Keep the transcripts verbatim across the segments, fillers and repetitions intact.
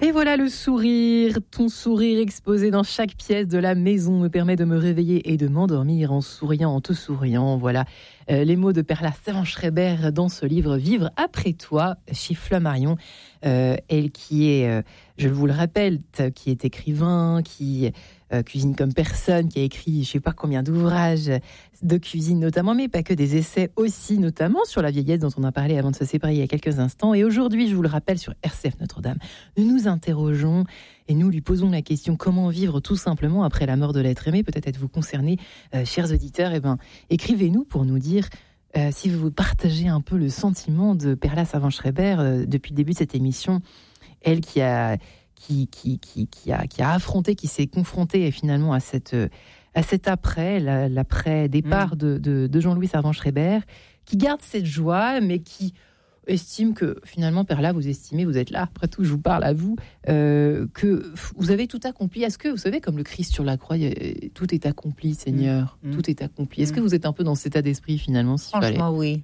Et voilà le sourire, ton sourire exposé dans chaque pièce de la maison me permet de me réveiller et de m'endormir en souriant, en te souriant. Voilà euh, les mots de Perla Savant-Schreiber dans ce livre Vivre après toi, chez Flammarion. Euh, elle qui est, euh, je vous le rappelle, qui est écrivain, qui euh, cuisine comme personne, qui a écrit je sais pas combien d'ouvrages de cuisine notamment, mais pas que, des essais aussi, notamment sur la vieillesse dont on a parlé avant de se séparer il y a quelques instants. Et aujourd'hui, je vous le rappelle, sur R C F Notre-Dame, nous nous interrogeons et nous lui posons la question: comment vivre tout simplement après la mort de l'être aimé? Peut-être êtes-vous concernés, euh, chers auditeurs. Eh ben, écrivez-nous pour nous dire euh, si vous partagez un peu le sentiment de Perla Savant-Schreiber euh, depuis le début de cette émission. Elle qui a, qui, qui, qui, qui a, qui a affronté, qui s'est confrontée finalement à cette, à cet après, l'après-départ mmh. de, de, de Jean-Louis Savant-Schreiber, qui garde cette joie, mais qui estime que finalement, Perla, vous estimez, vous êtes là, après tout, je vous parle à vous, euh, que vous avez tout accompli. Est-ce que, vous savez, comme le Christ sur la croix, tout est accompli, Seigneur, mmh. tout est accompli. Est-ce mmh. que vous êtes un peu dans cet état d'esprit, finalement, s'il Franchement, fallait... oui.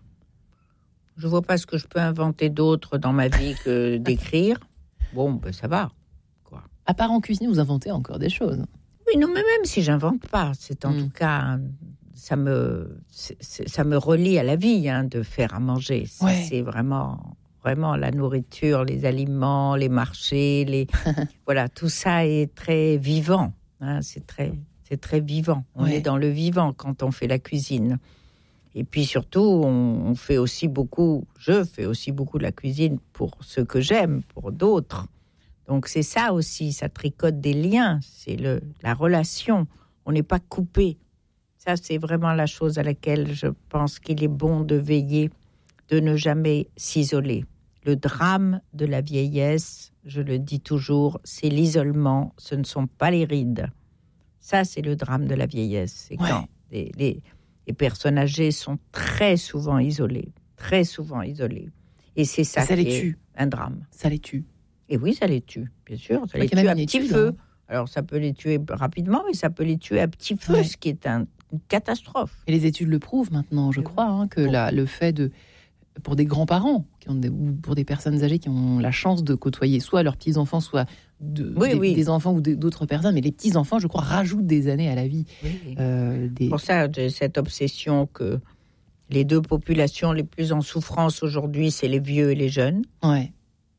Je vois pas ce que je peux inventer d'autre dans ma vie que d'écrire. Bon, ben ça va, quoi. À part en cuisine, vous inventez encore des choses. Oui, non, mais même si j'invente pas, c'est en mmh. tout cas, ça me, c'est, c'est, ça me relie à la vie, hein, de faire à manger. Ça, ouais. C'est vraiment, vraiment la nourriture, les aliments, les marchés, les, voilà, tout ça est très vivant. Hein, c'est très, c'est très vivant. On ouais. est dans le vivant quand on fait la cuisine. Et puis surtout, on, on fait aussi beaucoup, je fais aussi beaucoup de la cuisine pour ceux que j'aime, pour d'autres. Donc c'est ça aussi, ça tricote des liens, c'est le, la relation. On n'est pas coupé. Ça, c'est vraiment la chose à laquelle je pense qu'il est bon de veiller, de ne jamais s'isoler. Le drame de la vieillesse, je le dis toujours, c'est l'isolement, ce ne sont pas les rides. Ça, c'est le drame de la vieillesse. C'est ouais. quand les... les Les personnes âgées sont très souvent isolées, très souvent isolées. Et c'est ça, ça qui les est tue. Un drame. Ça les tue. Et oui, ça les tue, bien sûr. Ça les tue à petit feu. Hein. Alors, ça peut les tuer rapidement, mais ça peut les tuer à petit feu, ouais. ce qui est un, une catastrophe. Et les études le prouvent maintenant, je crois, hein, que la, le fait de... Pour des grands-parents, qui ont des, ou pour des personnes âgées qui ont la chance de côtoyer soit leurs petits-enfants, soit de, oui, des, oui. des enfants ou de, d'autres personnes, mais les petits-enfants, je crois, rajoutent des années à la vie. Oui, oui. Euh, des... Pour ça, j'ai cette obsession que les deux populations les plus en souffrance aujourd'hui, c'est les vieux et les jeunes. Ouais.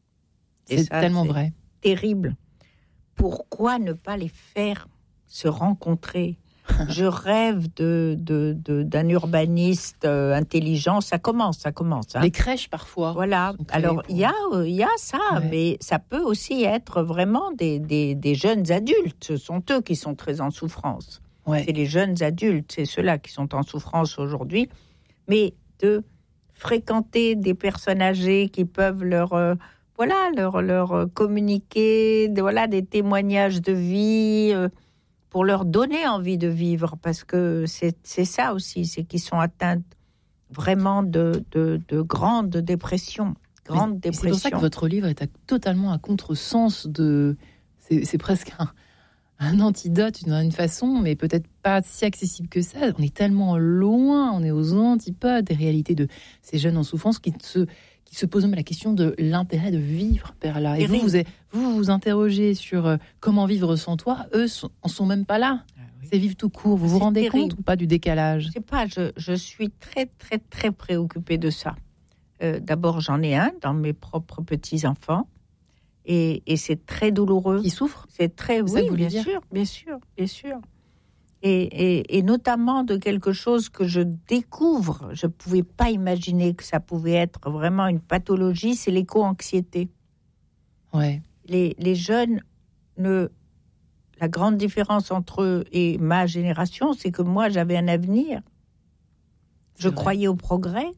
C'est et ça, tellement c'est vrai. Terrible. Pourquoi ne pas les faire se rencontrer ? Je rêve de, de, de, d'un urbaniste euh, intelligent. Ça commence, ça commence. Hein. Les crèches, parfois. Voilà. Alors, il pour... y, a, euh, y a ça, ouais. mais ça peut aussi être vraiment des, des, des jeunes adultes. Ce sont eux qui sont très en souffrance. Ouais. C'est les jeunes adultes, c'est ceux-là qui sont en souffrance aujourd'hui. Mais de fréquenter des personnes âgées qui peuvent leur... Euh, voilà, leur, leur communiquer de, voilà, des témoignages de vie... Euh, pour leur donner envie de vivre, parce que c'est, c'est ça aussi, c'est qu'ils sont atteints vraiment de, de, de grandes dépressions. Grande dépression. C'est pour ça que votre livre est à, totalement à contresens de... C'est, c'est presque un, un antidote d'une façon, mais peut-être pas si accessible que ça. On est tellement loin, on est aux antipodes des réalités de ces jeunes en souffrance qui se... qui se pose même la question de l'intérêt de vivre, Perla. Et, Et vous, vous, vous vous interrogez sur euh, comment vivre sans toi. Eux sont, en sont même pas là. Ah, oui. C'est vivre tout court. Vous c'est vous rendez terrible. Compte ou pas du décalage ? Je sais pas, je, je suis très, très, très préoccupée de ça. Euh, d'abord, j'en ai un dans mes propres petits-enfants. Et, et c'est très douloureux. Qui souffrent ? C'est très, oui, bien dire. sûr, bien sûr, bien sûr. Et, et, et notamment de quelque chose que je découvre, je ne pouvais pas imaginer que ça pouvait être vraiment une pathologie, c'est l'éco-anxiété. Ouais. Les, les jeunes, ne, la grande différence entre eux et ma génération, c'est que moi, j'avais un avenir. C'est je vrai. Croyais au progrès.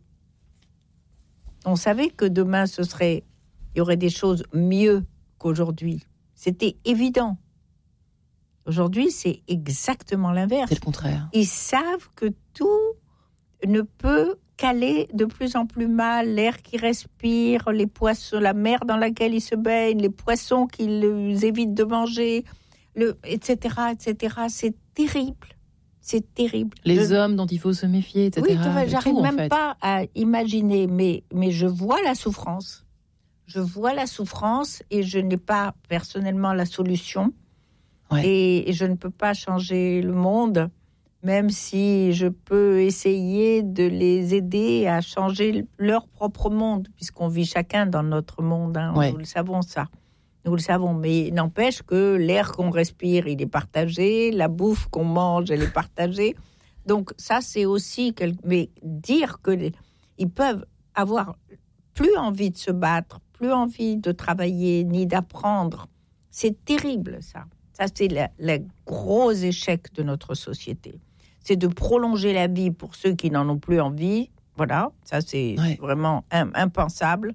On savait que demain, ce serait, il y aurait des choses mieux qu'aujourd'hui. C'était évident. Aujourd'hui, c'est exactement l'inverse. C'est le contraire. Ils savent que tout ne peut qu'aller de plus en plus mal. L'air qu'ils respirent, les poissons, la mer dans laquelle ils se baignent, les poissons qu'ils évitent de manger, le, et cetera, et cetera. C'est terrible. C'est terrible. Les je... hommes dont il faut se méfier, et cetera. Oui, vois, j'arrive tout, même en fait. pas à imaginer, mais, mais je vois la souffrance. je vois la souffrance et je n'ai pas personnellement la solution. Ouais. Et, et je ne peux pas changer le monde, même si je peux essayer de les aider à changer leur propre monde, puisqu'on vit chacun dans notre monde, hein, ouais. Nous le savons ça. Nous le savons, mais n'empêche que l'air qu'on respire, il est partagé, la bouffe qu'on mange, elle est partagée. Donc ça, c'est aussi... Quelque... Mais dire qu'ils peuvent avoir plus envie de se battre, plus envie de travailler, ni d'apprendre, c'est terrible, ça. Ça, c'est le, le gros échec de notre société. C'est de prolonger la vie pour ceux qui n'en ont plus envie. Voilà, ça, c'est ouais. vraiment impensable.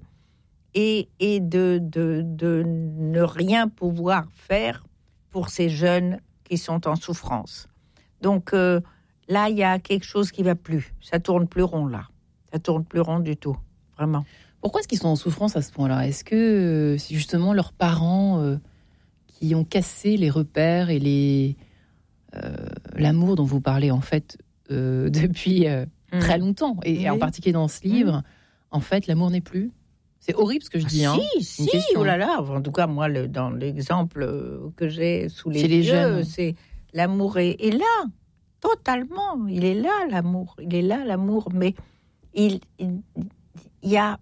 Et, et de, de, de ne rien pouvoir faire pour ces jeunes qui sont en souffrance. Donc euh, là, il y a quelque chose qui ne va plus. Ça ne tourne plus rond, là. Ça ne tourne plus rond du tout, vraiment. Pourquoi est-ce qu'ils sont en souffrance à ce point-là ? Est-ce que euh, c'est justement leurs parents euh, qui ont cassé les repères et les, euh, l'amour dont vous parlez, en fait, euh, depuis euh, mmh. très longtemps, et, oui. et en particulier dans ce livre, mmh. en fait, l'amour n'est plus ? C'est horrible ce que je dis. Ah, hein. Si, si, oh là là. En tout cas, moi, le, dans l'exemple que j'ai sous les, les yeux, jeunes. C'est l'amour est, est là, totalement. Il est là, l'amour. Il est là, l'amour. Mais il, il, il y a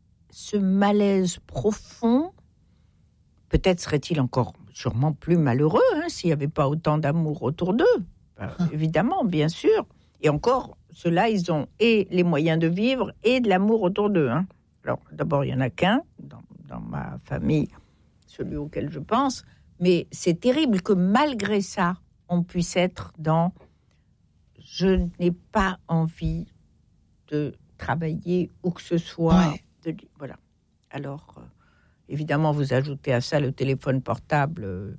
ce malaise profond. Peut-être serait-il encore sûrement plus malheureux hein, s'il n'y avait pas autant d'amour autour d'eux. Ben, hum. Évidemment, bien sûr. Et encore, ceux-là, ils ont et les moyens de vivre et de l'amour autour d'eux. Hein. Alors, d'abord, il n'y en a qu'un dans, dans ma famille, celui auquel je pense. Mais c'est terrible que malgré ça, on puisse être dans « je n'ai pas envie de travailler où que ce soit. Ouais. » de, Voilà. Alors, euh, évidemment, vous ajoutez à ça le téléphone portable, euh,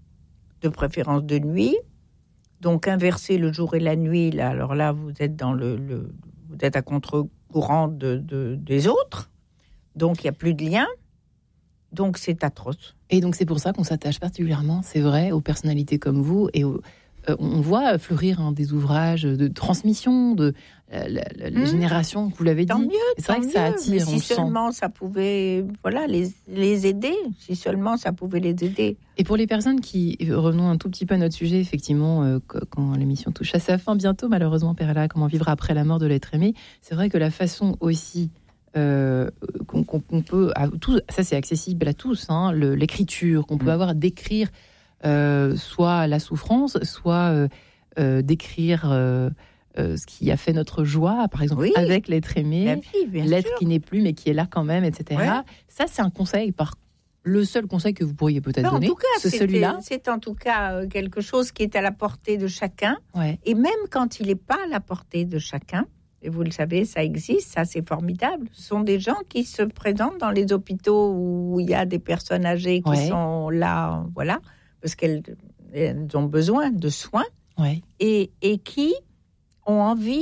de préférence de nuit. Donc, inverser le jour et la nuit, là, alors là, vous êtes dans le... le vous êtes à contre-courant de, de, des autres. Donc, il n'y a plus de lien. Donc, c'est atroce. Et donc, c'est pour ça qu'on s'attache particulièrement, c'est vrai, aux personnalités comme vous. Et aux, euh, on voit fleurir hein, des ouvrages de transmission, de euh, la, la, les mmh. générations, vous l'avez tant dit. Mieux, c'est vrai tant que ça attire, mieux. Mais on si seulement sent. ça pouvait voilà, les, les aider, si seulement ça pouvait les aider. Et pour les personnes qui, revenons un tout petit peu à notre sujet, effectivement, euh, quand l'émission touche à sa fin, bientôt, malheureusement, Perla, comment vivre après la mort de l'être aimé, c'est vrai que la façon aussi... Euh, qu'on, qu'on peut, à tous, ça c'est accessible à tous, hein, le, l'écriture qu'on peut mmh. avoir, d'écrire euh, soit la souffrance, soit euh, euh, d'écrire euh, euh, ce qui a fait notre joie, par exemple oui, avec l'être aimé, la vie, bien l'être sûr. Qui n'est plus mais qui est là quand même, et cetera. Ouais. Ça c'est un conseil, par le seul conseil que vous pourriez peut-être non, donner, en tout cas, c'est celui-là. C'est en tout cas quelque chose qui est à la portée de chacun, ouais. et même quand il n'est pas à la portée de chacun. Et vous le savez, ça existe, ça c'est formidable. Ce sont des gens qui se présentent dans les hôpitaux où il y a des personnes âgées qui ouais. sont là, voilà, parce qu'elles elles ont besoin de soins, ouais. et, et qui ont envie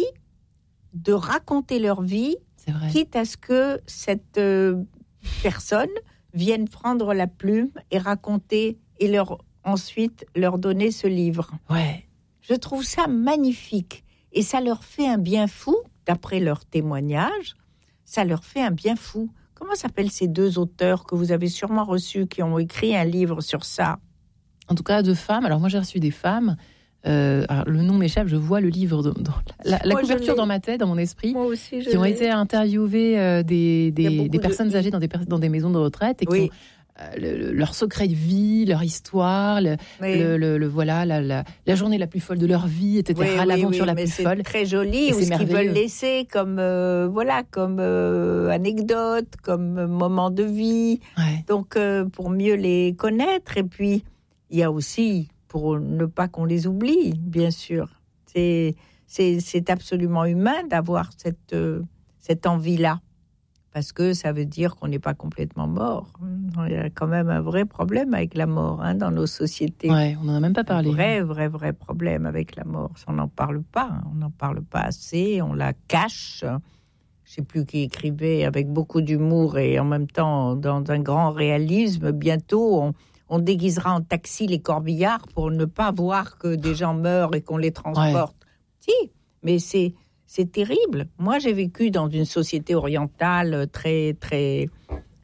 de raconter leur vie, quitte à ce que cette euh, personne vienne prendre la plume et raconter, et leur, ensuite leur donner ce livre. Ouais. Je trouve ça magnifique. Et ça leur fait un bien fou, d'après leur témoignage, ça leur fait un bien fou. Comment s'appellent ces deux auteurs que vous avez sûrement reçus, qui ont écrit un livre sur ça ? En tout cas, deux femmes. Alors moi, j'ai reçu des femmes. Euh, alors, le nom m'échappe, je vois le livre dans, dans la, la couverture dans ma tête, dans mon esprit. Moi aussi, je qui ont l'ai. été interviewées euh, des, des, des personnes de... âgées dans des, dans des maisons de retraite et qui oui. ont euh, le, leur secret de vie, leur histoire, le, oui. le, le, le voilà, la, la, la journée la plus folle de leur vie, et cetera. Oui, L'aventure oui, la mais plus c'est folle. Très joli. Ou ce qu'ils veulent laisser comme euh, voilà, comme euh, anecdote, comme moment de vie. Ouais. Donc euh, pour mieux les connaître. Et puis il y a aussi pour ne pas qu'on les oublie, bien sûr. C'est c'est, c'est absolument humain d'avoir cette euh, cette envie-là. Parce que ça veut dire qu'on n'est pas complètement mort. Il y a quand même un vrai problème avec la mort hein, dans nos sociétés. Ouais, on n'en a même pas parlé. Un vrai, vrai, vrai problème avec la mort. On n'en parle pas. On n'en parle pas assez. On la cache. Je ne sais plus qui écrivait avec beaucoup d'humour et en même temps dans un grand réalisme. Bientôt, on, on déguisera en taxi les corbillards pour ne pas voir que des gens meurent et qu'on les transporte. Ouais. Si, mais c'est... C'est terrible. Moi, j'ai vécu dans une société orientale très, très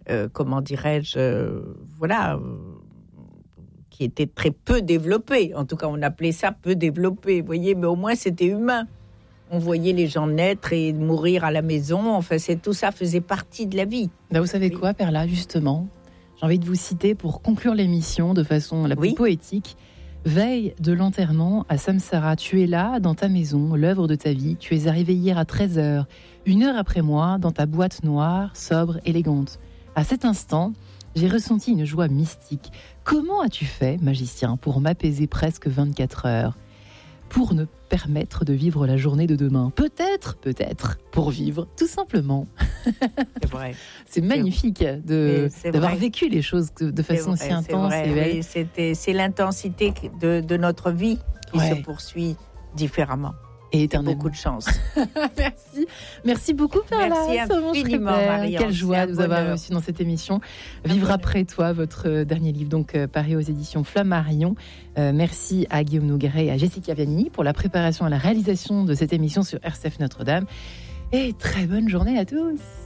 euh, comment dirais-je, euh, voilà, euh, qui était très peu développé. En tout cas, on appelait ça peu développé, vous voyez, mais au moins c'était humain. On voyait les gens naître et mourir à la maison. Enfin, c'est, tout ça faisait partie de la vie. Ben vous savez quoi, Perla, justement, j'ai envie de vous citer pour conclure l'émission de façon la plus oui. poétique. Veille de l'enterrement à Samsara, tu es là, dans ta maison, l'œuvre de ta vie. Tu es arrivé hier à treize heures, une heure après moi, dans ta boîte noire, sobre, élégante. À cet instant, j'ai ressenti une joie mystique. Comment as-tu fait, magicien, pour m'apaiser presque vingt-quatre heures ? Pour ne permettre de vivre la journée de demain. Peut-être, peut-être, pour vivre, tout simplement. C'est vrai. C'est magnifique de, c'est d'avoir vrai. vécu les choses de façon c'est si vrai, intense. C'est, et belle. oui, c'était, c'est l'intensité de, de notre vie qui ouais. se poursuit différemment. Et éternellement. Beaucoup de chance. Merci. Merci beaucoup, Perla. Merci infiniment, Marianne. Quelle joie de vous avoir bonheur. reçu dans cette émission. Vivre après toi, votre dernier livre, donc euh, paru aux éditions Flammarion. Euh, merci à Guillaume Nogueret et à Jessica Viannini pour la préparation et la réalisation de cette émission sur R C F Notre-Dame. Et très bonne journée à tous.